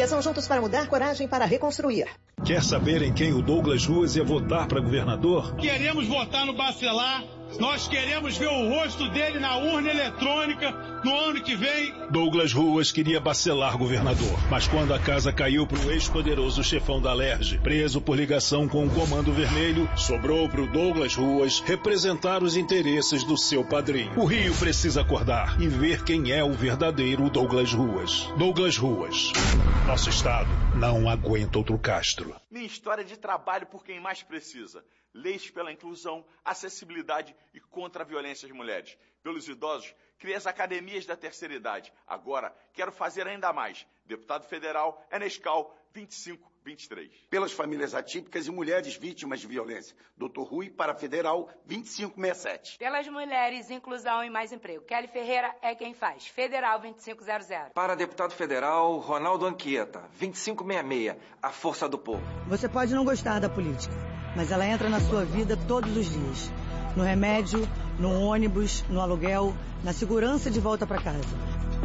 Direção Juntos para Mudar, Coragem para Reconstruir. Quer saber em quem o Douglas Ruas ia votar para governador? Queremos votar no Bacelar. Nós queremos ver o rosto dele na urna eletrônica no ano que vem. Douglas Ruas queria Bacelar governador, mas quando a casa caiu para o ex-poderoso chefão da Alerj, preso por ligação com o Comando Vermelho, sobrou para o Douglas Ruas representar os interesses do seu padrinho. O Rio precisa acordar e ver quem é o verdadeiro Douglas Ruas. Douglas Ruas. Nosso estado não aguenta outro Castro. Minha história de trabalho por quem mais precisa. Leis pela inclusão, acessibilidade e contra a violência às mulheres. Pelos idosos, criei as academias da terceira idade. Agora, quero fazer ainda mais. Deputado federal, Enescal 2523. Pelas famílias atípicas e mulheres vítimas de violência. Dr. Rui para federal 2567. Pelas mulheres, inclusão e mais emprego. Kelly Ferreira é quem faz. Federal 2500. Para deputado federal, Ronaldo Anchieta 2566. A força do povo. Você pode não gostar da política, mas ela entra na sua vida todos os dias. No remédio, no ônibus, no aluguel, na segurança de volta para casa.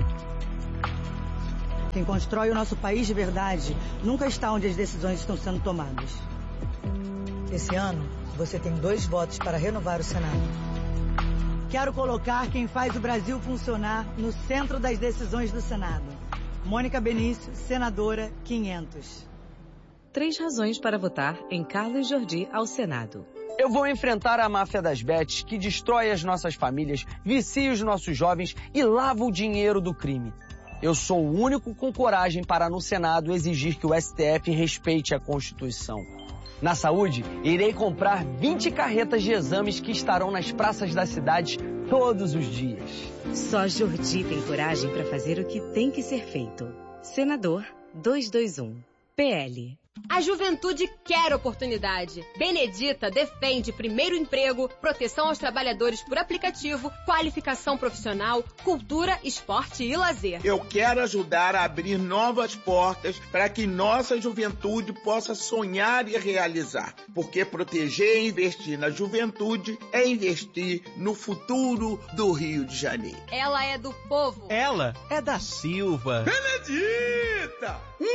Quem constrói o nosso país de verdade nunca está onde as decisões estão sendo tomadas. Esse ano, você tem 2 votos para renovar o Senado. Quero colocar quem faz o Brasil funcionar no centro das decisões do Senado. Mônica Benício, senadora 500. 3 razões para votar em Carlos Jordi ao Senado. Eu vou enfrentar a máfia das bets que destrói as nossas famílias, vicia os nossos jovens e lava o dinheiro do crime. Eu sou o único com coragem para no Senado exigir que o STF respeite a Constituição. Na saúde, irei comprar 20 carretas de exames que estarão nas praças das cidades todos os dias. Só Jordi tem coragem para fazer o que tem que ser feito. Senador 221. PL. A juventude quer oportunidade. Benedita defende primeiro emprego, proteção aos trabalhadores por aplicativo, qualificação profissional, cultura, esporte e lazer. Eu quero ajudar a abrir novas portas para que nossa juventude possa sonhar e realizar. Porque proteger e investir na juventude é investir no futuro do Rio de Janeiro. Ela é do povo. Ela é da Silva. Benedita!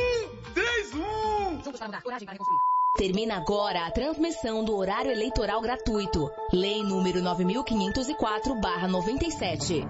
131! Termina agora a transmissão do horário eleitoral gratuito. Lei número 9504/97.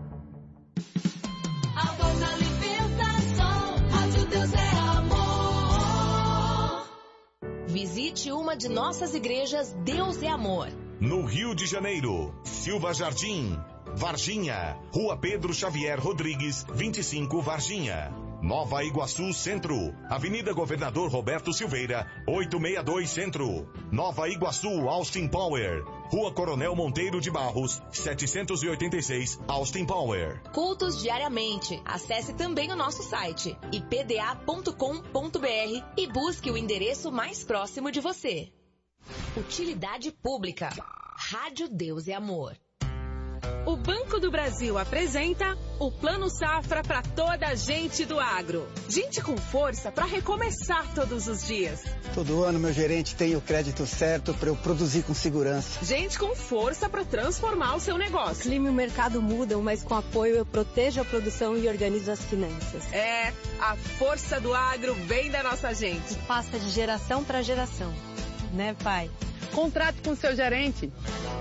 A voz da libertação, Rádio Deus é amor. Visite uma de nossas igrejas Deus é Amor. No Rio de Janeiro, Silva Jardim, Varginha, Rua Pedro Xavier Rodrigues, 25 Varginha. Nova Iguaçu Centro, Avenida Governador Roberto Silveira, 862 Centro. Nova Iguaçu Austin Power, Rua Coronel Monteiro de Barros, 786 Austin Power. Cultos diariamente. Acesse também o nosso site ipda.com.br e busque o endereço mais próximo de você. Utilidade pública. Rádio Deus é Amor. O Banco do Brasil apresenta o Plano Safra para toda a gente do agro. Gente com força para recomeçar todos os dias. Todo ano meu gerente tem o crédito certo para eu produzir com segurança. Gente com força para transformar o seu negócio. Clima e o mercado mudam, mas com apoio eu protejo a produção e organizo as finanças. É, a força do agro vem da nossa gente. E passa de geração para geração. Né, pai? Contrate com seu gerente.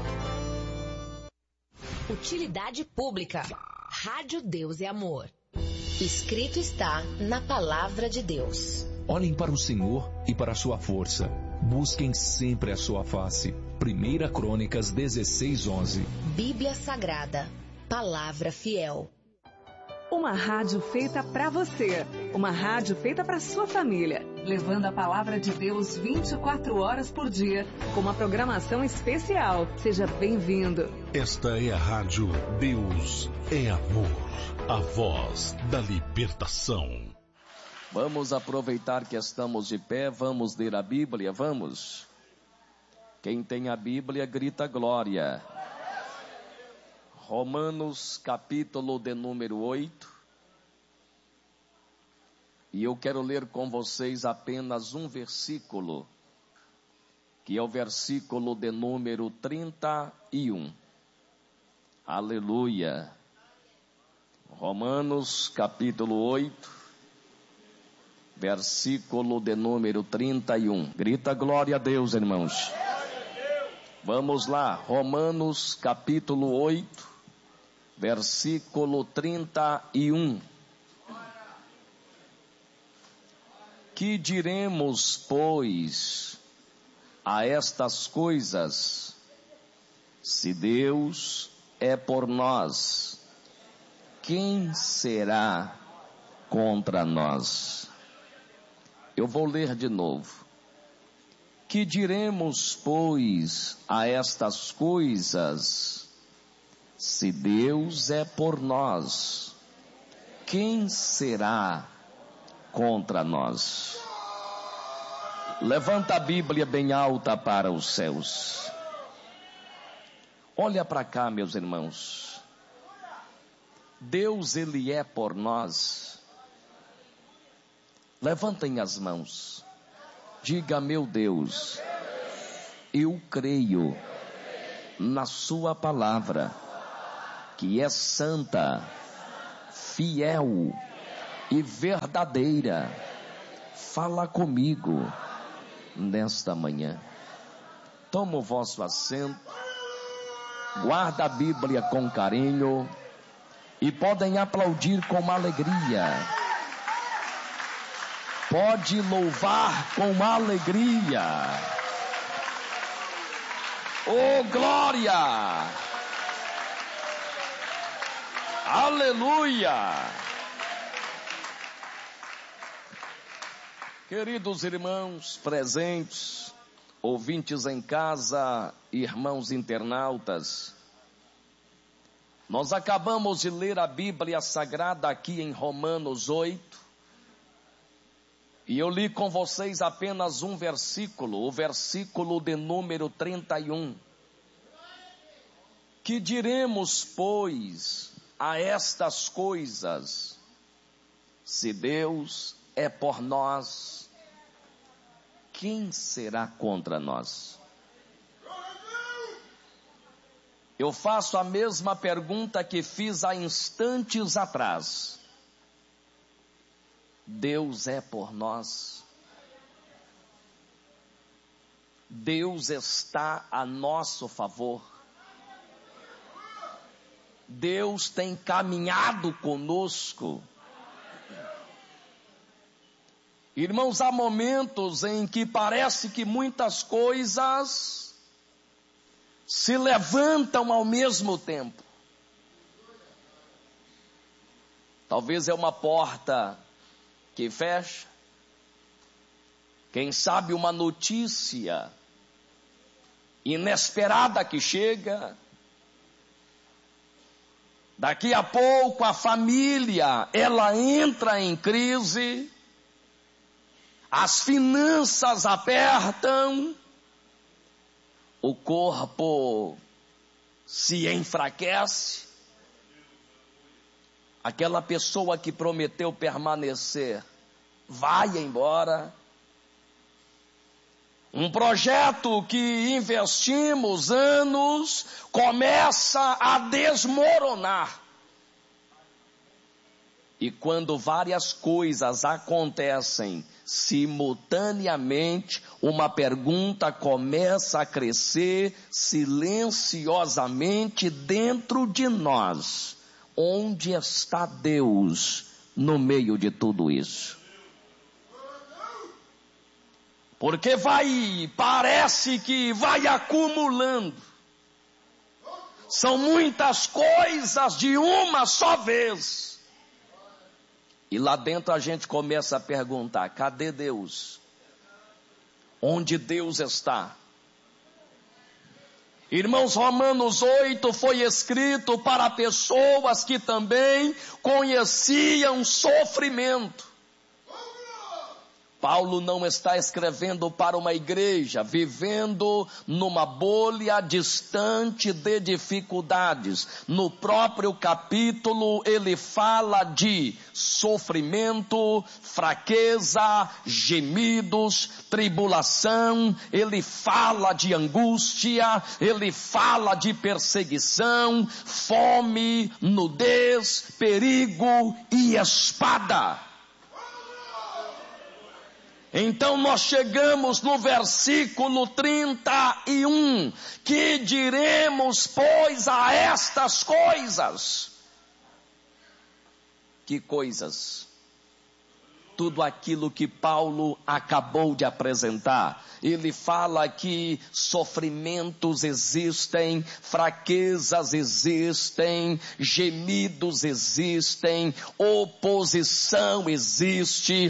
Utilidade pública. Rádio Deus é Amor. Escrito está na Palavra de Deus. Olhem para o Senhor e para a sua força. Busquem sempre a sua face. 1 Crônicas 16:11. Bíblia Sagrada. Palavra fiel. Uma rádio feita para você. Uma rádio feita para sua família. Levando a palavra de Deus 24 horas por dia. Com uma programação especial. Seja bem-vindo. Esta é a rádio Deus é Amor. A voz da libertação. Vamos aproveitar que estamos de pé. Vamos ler a Bíblia, vamos. Quem tem a Bíblia grita glória. Romanos capítulo de número 8. E eu quero ler com vocês apenas um versículo, que é o versículo de número 31. Aleluia. Romanos capítulo 8, versículo de número 31. Grita glória a Deus, irmãos. Vamos lá, Romanos capítulo 8, versículo 31. Que diremos, pois, a estas coisas? Se Deus é por nós, quem será contra nós? Eu vou ler de novo. Que diremos, pois, a estas coisas? Se Deus é por nós, quem será contra nós? Levanta a Bíblia bem alta para os céus. Olha para cá, meus irmãos. Deus, Ele é por nós. Levantem as mãos. Diga, meu Deus, eu creio na sua palavra, que é santa, fiel e verdadeira. Fala comigo nesta manhã. Toma o vosso assento, guarda a Bíblia com carinho e podem aplaudir com alegria. Pode louvar com alegria. Oh, glória! Aleluia! Queridos irmãos presentes, ouvintes em casa, irmãos internautas, nós acabamos de ler a Bíblia Sagrada aqui em Romanos 8, e eu li com vocês apenas um versículo, o versículo de número 31. Que diremos, pois, a estas coisas? Se Deus é por nós, quem será contra nós? Eu faço a mesma pergunta que fiz há instantes atrás. Deus é por nós. Deus está a nosso favor. Deus tem caminhado conosco. Irmãos, há momentos em que parece que muitas coisas se levantam ao mesmo tempo. Talvez é uma porta que fecha, quem sabe uma notícia inesperada que chega, daqui a pouco a família, ela entra em crise, as finanças apertam, o corpo se enfraquece. Aquela pessoa que prometeu permanecer vai embora. Um projeto que investimos anos começa a desmoronar. E quando várias coisas acontecem simultaneamente, uma pergunta começa a crescer silenciosamente dentro de nós. Onde está Deus no meio de tudo isso? Porque parece que vai acumulando. São muitas coisas de uma só vez. E lá dentro a gente começa a perguntar, cadê Deus? Onde Deus está? Irmãos, Romanos 8 foi escrito para pessoas que também conheciam sofrimento. Paulo não está escrevendo para uma igreja vivendo numa bolha distante de dificuldades. No próprio capítulo ele fala de sofrimento, fraqueza, gemidos, tribulação, ele fala de angústia, ele fala de perseguição, fome, nudez, perigo e espada. Então nós chegamos no versículo 31. Que diremos, pois, a estas coisas? Que coisas? Tudo aquilo que Paulo acabou de apresentar. Ele fala que sofrimentos existem, fraquezas existem, gemidos existem, oposição existe,